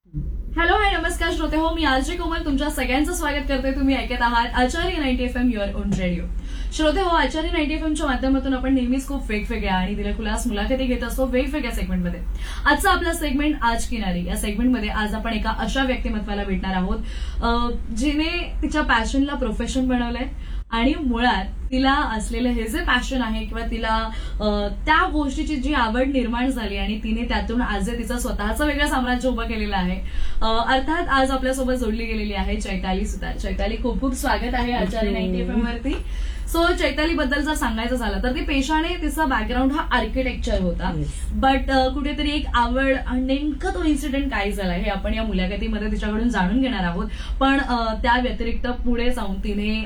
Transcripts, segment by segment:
Hello hi नमस्कार श्रोते हो, मी आरजे कोमल तुमच्या सगळ्यांचं स्वागत करते. तुम्ही ऐकत आहात आचार्य 90 FM युअर ओन रेडिओ. श्रोते हो, आचार्य 90 FMच्या माध्यमातून आपण नेहमीच खूप वेगवेगळ्या आणि दिलखुलास मुलाखती घेत असतो वेगवेगळ्या सेगमेंटमध्ये. आजचा आपला सेगमेंट आज किनारी या सेगमेंटमध्ये आज आपण एका अशा व्यक्तिमत्वाला भेटणार आहोत जिने तिच्या पॅशनला प्रोफेशन बनवलंय आणि मुळात तिला असलेलं हे जे पॅशन आहे किंवा तिला त्या गोष्टीची जी आवड निर्माण झाली आणि तिने त्यातून आज तिचं स्वतःचं वेगळं साम्राज्य उभं केलेलं आहे. अर्थात आज आपल्यासोबत जोडली गेलेली आहे चैताली सुतार. चैताली, खूप खूप स्वागत आहे आचार्य 90 FM वरती. सो चैताली बद्दल जर सांगायचं झालं तर ती पेशाने तिचा बॅकग्राऊंड हा आर्किटेक्चर होता, बट कुठेतरी एक आवड आणि नेमकं तो इन्सिडेंट काय झाला हे आपण या मुलाखतीमध्ये तिच्याकडून जाणून घेणार आहोत. पण त्या व्यतिरिक्त पुढे जाऊन तिने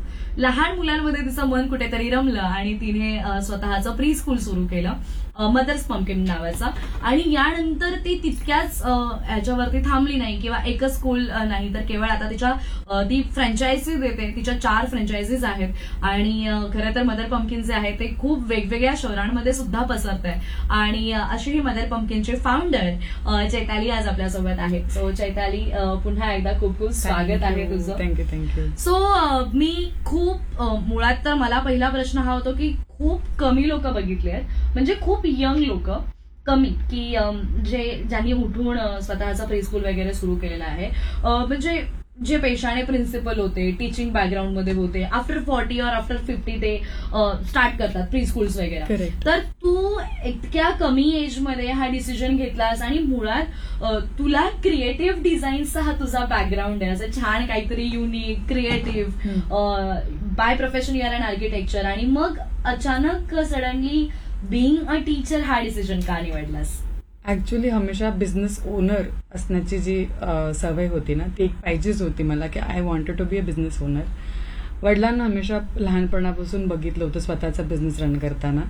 लहान मुलांमध्ये तिचं मन कुठेतरी रमलं आणि तिने स्वतःचं प्री स्कूल सुरू केलं, मदर्स पंपकिन नावाचा. आणि यानंतर ती तितक्याच ह्याच्यावरती थांबली नाही किंवा एकच स्कूल नाही, तर केवळ आता ती फ्रँचायझी देते. तिच्या 4 फ्रँचायझीज आहेत आणि खरं तर मदर पंपकिन जे आहे ते खूप वेगवेगळ्या शहरांमध्ये सुद्धा पसरत आहे. आणि अशी ही मदर पंपकिनचे फाउंडर चैताली आज आपल्यासोबत आहे. सो चैताली, पुन्हा एकदा खूप खूप स्वागत आहे तुझं. थँक्यू. सो मी खूप मुळात तर मला पहिला प्रश्न हा होतो की खूप कमी लोक बघितले आहेत, म्हणजे खूप यंग लोक कमी, की ज्यांनी उठून स्वतःचा प्री स्कूल वगैरे सुरू केलेला आहे. म्हणजे जे पेशाने प्रिन्सिपल होते, टीचिंग बॅकग्राऊंड मध्ये होते, आफ्टर 40 और आफ्टर 50 ते स्टार्ट करतात प्री स्कूल्स वगैरे. तर तू इतक्या कमी एज मध्ये हा डिसिजन घेतलास आणि मुळात तुला क्रिएटिव्ह डिझाईनचा हा तुझा बॅकग्राऊंड आहे, असं छान काहीतरी unique creative. By profession you R an architecture, आणि मग अचानक सडनली बिईंग अ टीचर हा डिसिजन का निवडलास? ऍक्च्युली हमेशा बिझनेस ओनर असण्याची जी सवय होती ना, ती एक पाहिजेच होती मला, की I wanted to be a business owner. वडिलांना हमेशा लहानपणापासून बघितलं होतं स्वतःचा बिझनेस रन करताना.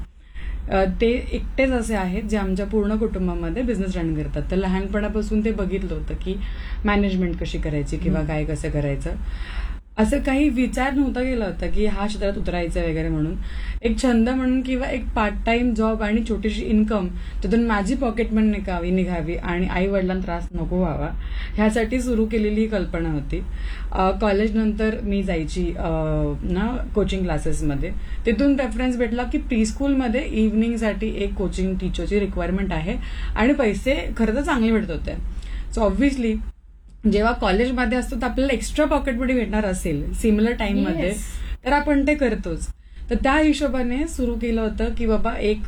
ते एकटेच असे आहेत जे आमच्या पूर्ण कुटुंबामध्ये बिझनेस रन करतात. तर लहानपणापासून ते बघितलं होतं की मॅनेजमेंट कशी करायची किंवा काय कसं करायचं. असं काही विचार नव्हता केला होता की हा क्षेत्रात उतरायचं वगैरे म्हणून. एक छंद म्हणून किंवा एक पार्ट टाइम जॉब आणि छोटीशी इन्कम, त्यातून माझी पॉकेट पण निघावी आणि आई वडिलांना त्रास नको व्हावा, ह्यासाठी सुरू केलेली ही कल्पना होती. कॉलेजनंतर मी जायची ना कोचिंग क्लासेसमध्ये. तिथून रेफरन्स भेटला की प्री स्कूलमध्ये इव्हनिंगसाठी एक कोचिंग टीचरची रिक्वायरमेंट आहे आणि पैसे खरं तर चांगले भेटत होते. सो ऑब्व्हियसली जेव्हा कॉलेजमध्ये असतो तर आपल्याला एक्स्ट्रा पॉकेटमध्ये भेटणार असेल सिमिलर टाइममध्ये, तर आपण ते करतोच. तर त्या हिशोबाने सुरू केलं होतं की बाबा एक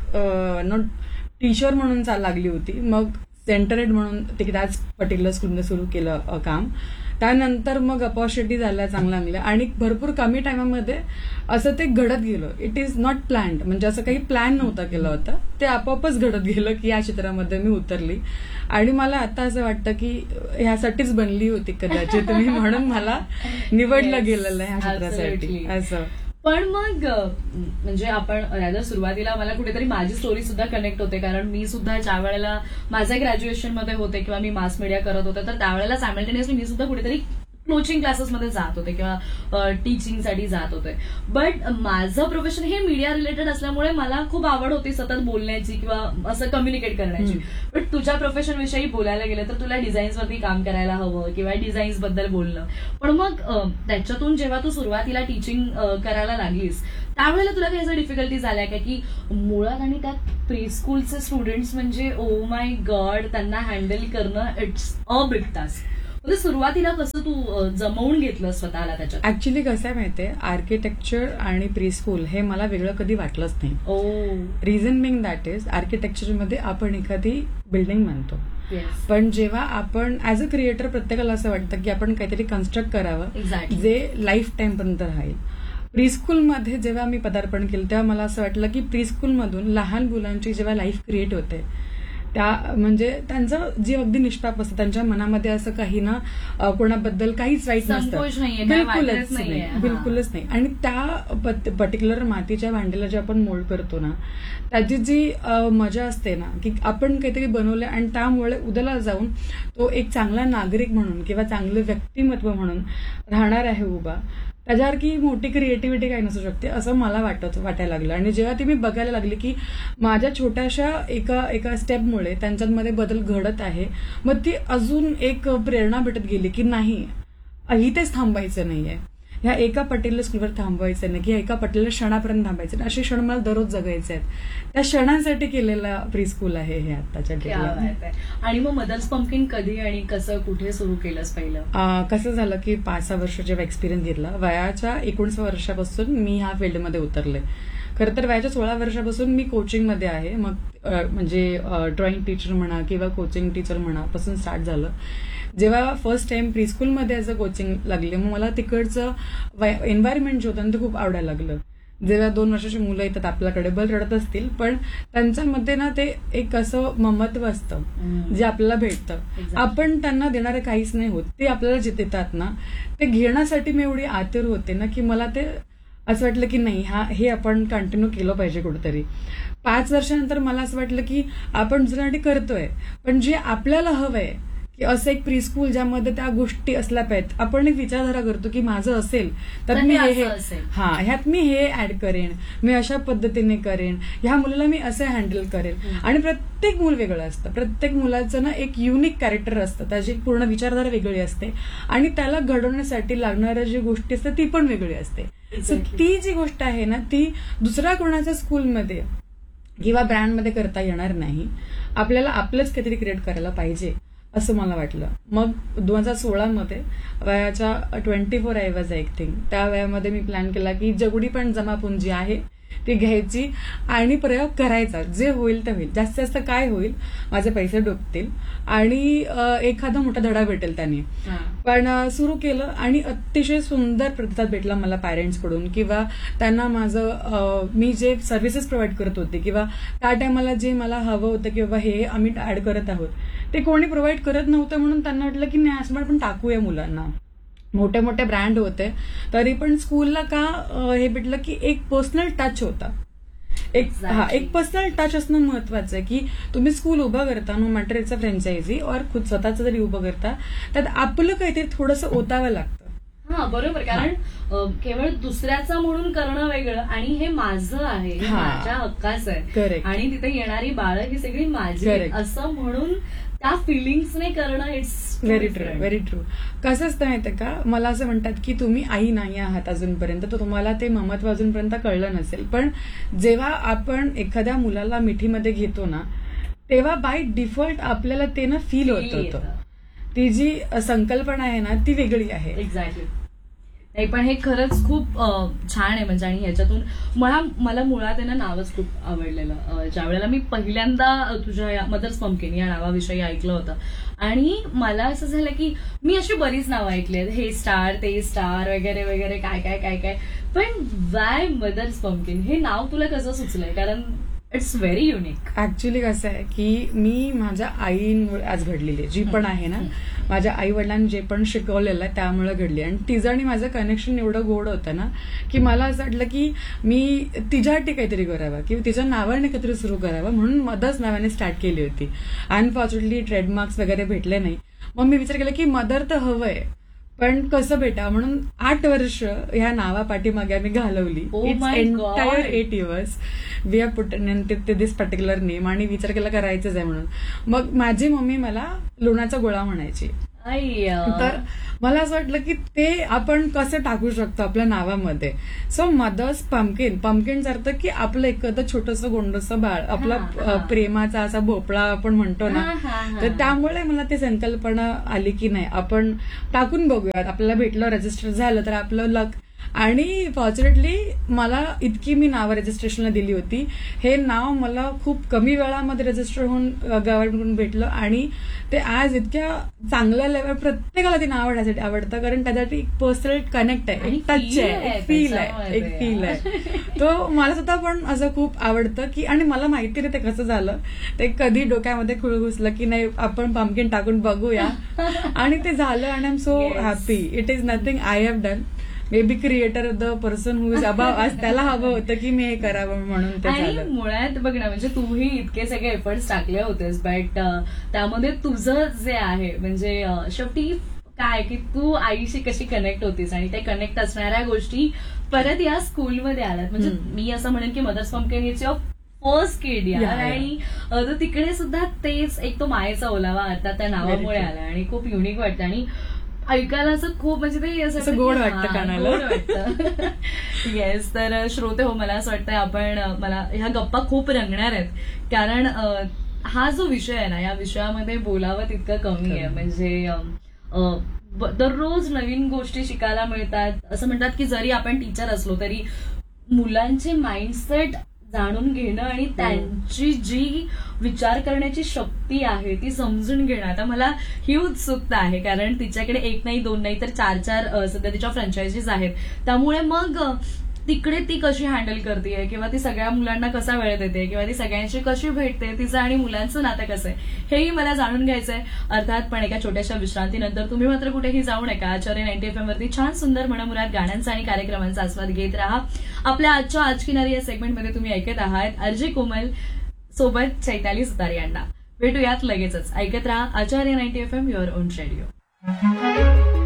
टीचर म्हणून लागली होती. मग सेंटर हेड म्हणून त्याच पर्टिक्युलर स्कूलमध्ये सुरू केलं काम. त्यानंतर मग अपॉर्च्युनिटी झाल्या चांगल्या आणि भरपूर कमी टायमामध्ये असं ते घडत गेलं. इट इज नॉट प्लॅन्ड, म्हणजे असं काही प्लॅन नव्हता केलं होतं, ते आपोआपच घडत गेलं की या क्षेत्रामध्ये मी उतरली. आणि मला आता असं वाटतं की ह्यासाठीच बनली होती कदाचित मी, म्हणून मला निवडलं गेलेलं आहे ह्या क्षेत्रासाठी असं. पण मग म्हणजे आपण सुरुवातीला मला कुठेतरी माझी स्टोरी सुद्धा कनेक्ट होते, कारण मी सुद्धा ज्या वेळेला माझ्या ग्रॅज्युएशन मध्ये होते किंवा मी मास मीडिया करत होते, तर त्यावेळेला सायमल्टेनियसली मी सुद्धा कुठेतरी कोचिंग क्लासेसमध्ये जात होते किंवा टीचिंगसाठी जात होते. बट माझं प्रोफेशन हे मीडिया रिलेटेड असल्यामुळे मला खूप आवड होती सतत बोलण्याची किंवा असं कम्युनिकेट करण्याची. बट तुझ्या प्रोफेशन विषयी बोलायला गेलं तर तुला डिझाईन्सवरती काम करायला हवं किंवा डिझाईन्स बद्दल बोलणं. पण मग त्याच्यातून जेव्हा तू सुरुवातीला टीचिंग करायला लागलीस त्यावेळेला तुला काही असं डिफिकल्टी झाल्या का, की मुळात आणि त्यात प्री स्कूलचे स्टुडंट्स म्हणजे ओ माय गॉड, त्यांना हँडल करणं इट्स अ बिग टास्क. म्हणजे सुरुवातीला कसं तू जमवून घेतलं स्वतःला त्याच्यात? ऍक्च्युली कसं आहे माहितीये, आर्किटेक्चर आणि प्री स्कूल हे मला वेगळं कधी वाटलंच नाही. रिझन बिंग दॅट इज, आर्किटेक्चरमध्ये आपण एखादी बिल्डिंग बांधतो, पण जेव्हा आपण ऍज अ क्रिएटर प्रत्येकाला असं वाटतं की आपण काहीतरी कन्स्ट्रक्ट करावं जे लाईफ टाइम पर्यंत राहील. प्री स्कूलमध्ये जेव्हा मी पदार्पण केलं तेव्हा मला असं वाटलं की प्री स्कूलमधून लहान मुलांची जेव्हा लाईफ क्रिएट होते, त्या म्हणजे त्यांचं जी अगदी निष्पाप असतं, त्यांच्या मनामध्ये असं काही ना कोणाबद्दल काहीच वाईट नसतं, बिलकुलच नाही. आणि त्या पर्टिक्युलर मातीच्या भांड्याला जे आपण मोल्ड करतो ना, त्याची जी मजा असते ना, की आपण काहीतरी बनवलं आणि त्यामुळे उद्याला जाऊन तो एक चांगला नागरिक म्हणून किंवा चांगलं व्यक्तिमत्व म्हणून राहणार आहे उभा, त्याच्यासारखी मोठी क्रिएटिव्हिटी काही नसू शकते असं मला वाटायला लागलं. आणि जेव्हा ती मी बघायला लागली की माझ्या छोट्याशा एका स्टेपमुळे त्यांच्यामध्ये बदल घडत आहे, मग ती अजून एक प्रेरणा भेटत गेली की नाही, इथेच थांबायचं नाहीये, ह्या एका पर्टिक्युलर स्कूलवर थांबायचं नाही, की एका पर्टिक्युलर क्षणापर्यंत थांबायचं नाही, असे क्षण मला दररोज जगायचे आहेत. त्या क्षणांसाठी केलेला प्री स्कूल आहे हे आत्ताच्या डेटला. आणि मग मदर्स पंपकिन कधी आणि कसं कुठे सुरू केलंस पहिलं? कसं झालं की 5-6 वर्ष जेव्हा एक्सपिरियन्स घेतला, वयाच्या 19 वर्षापासून मी ह्या फील्डमध्ये उतरले. खरं तर वयाच्या 16 वर्षापासून मी कोचिंगमध्ये आहे. मग म्हणजे ड्रॉइंग टीचर म्हणा किंवा कोचिंग टीचर म्हणा पासून स्टार्ट झालं. जेव्हा first time प्रीस्कूलमध्ये as a coaching लागले, मग मला तिकडचं एन्व्हायरमेंट जे होतं ते खूप आवडायला लागलं. जेव्हा 2 वर्षाची मुलं येतात आपल्याकडे, बल रडत असतील पण त्यांच्यामध्ये ना ते एक असं ममत्व असतं जे आपल्याला भेटतं. आपण त्यांना देणारे काहीच नाही होत, ते आपल्याला जे देतात ना ते घेण्यासाठी मी एवढी आतुर होते ना की मला ते असं वाटलं की नाही, हे आपण कंटिन्यू केलं पाहिजे कुठेतरी. 5 वर्षानंतर मला असं वाटलं की आपण दुसऱ्यासाठी करतोय, पण जे आपल्याला हवंय की असं एक प्रीस्कूल ज्यामध्ये त्या गोष्टी असल्या पाहिजेत. आपण एक विचारधारा करतो की माझं असेल तर मी ह्यात मी हे ऍड करेन, मी अशा पद्धतीने करेन, ह्या मुलाला मी असं हँडल करेन. आणि प्रत्येक मूल वेगळं असतं, प्रत्येक मुलाचं ना एक युनिक कॅरेक्टर असतं, त्याची पूर्ण विचारधारा वेगळी असते आणि त्याला घडवण्यासाठी लागणाऱ्या जी गोष्टी असतात ती पण वेगळी असते. सो ती जी गोष्ट आहे ना ती दुसऱ्या कोणाच्या स्कूलमध्ये किंवा ब्रँडमध्ये करता येणार नाही. आपल्याला आपलंच काहीतरी क्रिएट करायला पाहिजे असं मला वाटलं. मग 2016 वयाच्या 24 आय वॉज आय थिंक, त्या वयामध्ये मी प्लॅन केला की जेवढी पण जमापुंजी आहे ती घ्यायची आणि प्रयोग करायचा. जे होईल ते होईल, जास्तीत जास्त काय होईल, माझे पैसे डुबतील आणि एखादा मोठा धडा भेटेल त्याने. पण सुरू केलं आणि अतिशय सुंदर प्रतिसाद भेटला मला पॅरेंट्सकडून किंवा त्यांना माझं मी जे सर्व्हिसेस प्रोव्हाइड करत होते किंवा त्या टायमाला जे मला हवं होतं की बाबा हे आम्ही ऍड करत आहोत ते कोणी प्रोव्हाइड करत नव्हतं. म्हणून त्यांना वाटलं की नाही असं आपण टाकूया मुलांना. मोठे मोठे ब्रँड होते तरी पण स्कूलला का हे भेटलं की एक पर्सनल टच होता. एक पर्सनल टच असणं महत्वाचं आहे की तुम्ही स्कूल उभं करता, no matter it's a franchise और खुद स्वतःचं जरी उभं करता त्यात आपलं काहीतरी थोडंसं ओतावं लागतं. हा बरोबर, कारण केवळ दुसऱ्याचं म्हणून करणं वेगळं आणि हे माझं आहे, हे माझ्या हक्काचं आहे आणि तिथे येणारी बाळं ही सगळी माझी असं म्हणून त्या फिलिंग्सने करणं it's very true, very true. कसं असतं माहितीये का, मला असं म्हणतात की तुम्ही आई नाही आहात अजूनपर्यंत, तर तुम्हाला ते ममत्व अजूनपर्यंत कळलं नसेल. पण जेव्हा आपण एखाद्या मुलाला मिठीमध्ये घेतो ना तेव्हा बाय डिफॉल्ट आपल्याला ते ना फील होतं. ती जी संकल्पना आहे ना ती वेगळी आहे. एक्झॅक्टली. नाही पण हे खरंच खूप छान आहे म्हणजे, आणि ह्याच्यातून मला मुळात आहे ना नावच खूप आवडलेलं. ज्या वेळेला मी पहिल्यांदा तुझ्या या मदर्स पंपकिन या नावाविषयी ऐकलं होतं आणि मला असं झालं की मी अशी बरीच नावं ऐकली आहेत, हे स्टार ते स्टार वगैरे वगैरे काय काय काय काय, पण वाय मदर्स पंपकिन हे नाव तुला कसं सुचलंय? कारण इट्स व्हेरी युनिक. ऍक्च्युली कसं आहे की मी माझ्या आईमुळे आज घडलेली जी पण आहे ना, माझ्या आई वडिलांनी जे पण शिकवलेलं आहे त्यामुळे घडली. आणि तिचं आणि माझं कनेक्शन एवढं गोड होतं ना की मला असं वाटलं की मी तिच्यासाठी काहीतरी करावं किंवा तिच्या नावाने काहीतरी सुरू करावं, म्हणून मदर्स नावाने स्टार्ट केली होती. अनफॉर्च्युनेटली ट्रेडमार्क्स वगैरे भेटले नाही. मग मी विचार केला की मदर तर हवंय पण कसं भेटा, म्हणून 8 वर्ष ह्या नावापाठीमागे आम्ही घालवली. Its entire 8 years we have put this particular name आणि विचार केला करायचंच आहे म्हणून. मग माझी मम्मी मला लोणाचा गोळा म्हणायची. तर मला असं वाटलं की ते आपण कसं टाकू शकतो आपल्या नावामध्ये. सो मदर्स पंपकिन, पंपकिनचा अर्थ की आपलं एखादं छोटंसं गोंडसं बाळ, आपला प्रेमाचा असा भोपळा आपण म्हणतो ना, तर त्यामुळे मला ती संकल्पना आली की नाही आपण टाकून बघूयात, आपल्याला भेटलं, रजिस्टर झालं तर आपलं लक. आणि फॉर्च्युनेटली मला इतकी मी नावं रजिस्ट्रेशनला दिली होती. हे नाव मला खूप कमी वेळामध्ये रजिस्टर होऊन गव्हर्नमेंटकडून भेटलं आणि ते आज इतक्या चांगल्या लेवल प्रत्येकाला ते नाव आवडतं कारण त्यासाठी एक पर्सनल कनेक्ट आहे, एक टच आहे, एक फील आहे. तो मला स्वतः पण असं खूप आवडतं की, आणि मला माहिती नाही ते कसं झालं, ते कधी डोक्यामध्ये खुळ घुसलं की नाही आपण पंपकिन टाकून बघूया आणि ते झालं. आणि I am so happy. It is nothing I have done, may be creator the person who is above, आज त्याला हवं होतं की मी हे करावं म्हणून ते झालं. मुळात बघ ना, म्हणजे तूही इतके सगळे एफर्ट्स टाकले होतेस बट त्यामध्ये तुझं जे आहे म्हणजे शेवटी काय की तू आईशी कशी कनेक्ट होतीस आणि ते कनेक्ट असणाऱ्या गोष्टी परत या स्कूलमध्ये आल्यात. म्हणजे मी असं म्हणेन की mother's pumpkin it's your first किड यार. Yeah, yeah. आणि तो तिकडे सुद्धा तेच एक तो मायेचा ओलावा अर्थात त्या नावामुळे Very true. आला आणि खूप युनिक वाटतं आणि ऐकायला असं खूप म्हणजे ते असं गोड वाटतं कानाला. येस. तर श्रोते हो, मला असं वाटतं आपण मला ह्या गप्पा खूप रंगणार आहेत कारण हा जो विषय आहे ना, या विषयामध्ये बोलावं तितकं कमी आहे. म्हणजे दररोज नवीन गोष्टी शिकायला मिळतात. असं म्हणतात की जरी आपण टीचर असलो तरी मुलांचे माइंडसेट जाणून घेणं आणि त्यांची जी विचार करण्याची शक्ती आहे ती समजून घेणं, आता मला ही उत्सुकता आहे कारण तिच्याकडे 1 नाही 2 नाही तर 4 सध्या तिच्या फ्रँचायझीज आहेत. त्यामुळे मग तिकडे ती कशी हँडल करते किंवा ती सगळ्या मुलांना कसा वेळ देते किंवा ती सगळ्यांशी कशी भेटते, तिचं आणि मुलांचं नातं कसं आहे हेही मला जाणून घ्यायचंय. अर्थात पण एका छोट्याशा विश्रांतीनंतर तुम्ही मात्र कुठेही जाऊ नका. आचार्य 90 FM वरती छान सुंदर मनमुराद गाण्यांचा आणि कार्यक्रमांचा आस्वाद घेत राहा. आपल्या आजच्या आज किनारी या सेगमेंटमध्ये तुम्ही ऐकत आहात आरजे कोमल सोबत चैताली सुतार यांना. भेटूयात लगेचच. ऐकत राहा आचार्य 90 FM युअर ओन रेडिओ.